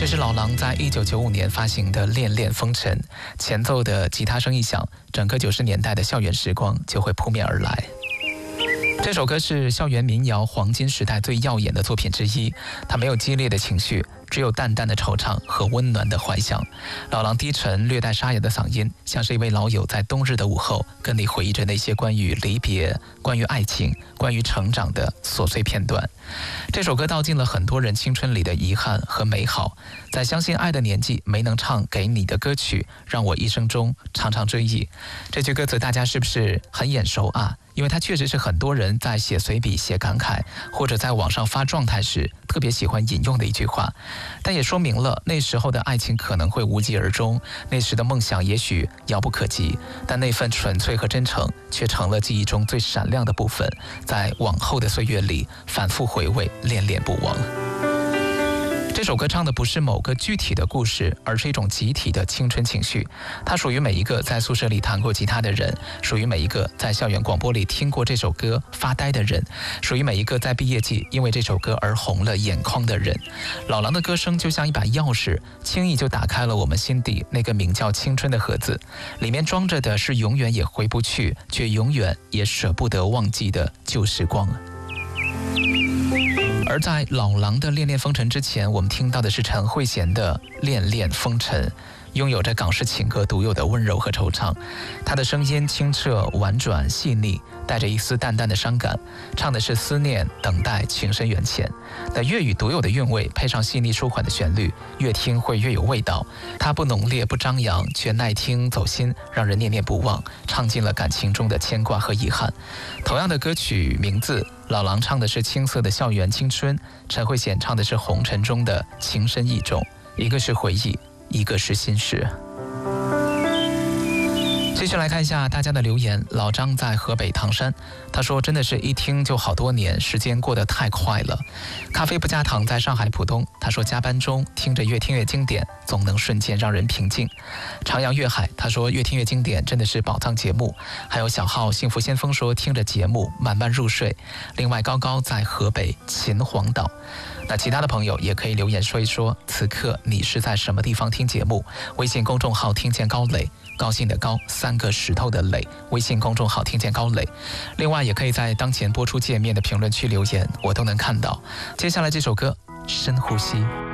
这是老狼在1995年发行的《恋恋风尘》，前奏的吉他声一响，整个90年代的校园时光就会扑面而来。这首歌是校园民谣黄金时代最耀眼的作品之一，它没有激烈的情绪，只有淡淡的惆怅和温暖的怀想。老狼低沉略带沙哑的嗓音，像是一位老友在冬日的午后跟你回忆着那些关于离别、关于爱情、关于成长的琐碎片段。这首歌道尽了很多人青春里的遗憾和美好，在相信爱的年纪没能唱给你的歌曲，让我一生中常常追忆。这句歌词大家是不是很眼熟啊？因为它确实是很多人在写随笔、写感慨，或者在网上发状态时特别喜欢引用的一句话，但也说明了那时候的爱情可能会无疾而终，那时的梦想也许遥不可及，但那份纯粹和真诚却成了记忆中最闪亮的部分，在往后的岁月里反复回味，恋恋不忘。这首歌唱的不是某个具体的故事，而是一种集体的青春情绪。它属于每一个在宿舍里弹过吉他的人，属于每一个在校园广播里听过这首歌发呆的人，属于每一个在毕业季因为这首歌而红了眼眶的人。老狼的歌声就像一把钥匙，轻易就打开了我们心底那个名叫青春的盒子，里面装着的是永远也回不去，却永远也舍不得忘记的旧时光。而在老狼的《恋恋风尘》之前，我们听到的是陈慧娴的《恋恋风尘》，拥有着港式情歌独有的温柔和惆怅。她的声音清澈婉转细腻，带着一丝淡淡的伤感，唱的是思念、等待、情深缘浅。那粤语独有的韵味，配上细腻舒缓的旋律，越听会越有味道。它不浓烈不张扬，却耐听走心，让人念念不忘，唱尽了感情中的牵挂和遗憾。同样的歌曲名字，老狼唱的是青涩的校园青春，陈慧娴唱的是红尘中的情深意重，一个是回忆，一个是心事。继续来看一下大家的留言。老张在河北唐山，他说真的是一听就好多年，时间过得太快了。咖啡不加糖在上海浦东，他说加班中听着越听越经典，总能瞬间让人平静。徜徉粤海，他说越听越经典，真的是宝藏节目。还有小号幸福先锋说听着节目慢慢入睡。另外高高在河北秦皇岛。那其他的朋友也可以留言说一说，此刻你是在什么地方听节目？微信公众号听见高磊，高兴的高，3个石头的磊，微信公众号听见高磊。另外也可以在当前播出界面的评论区留言，我都能看到。接下来这首歌，深呼吸。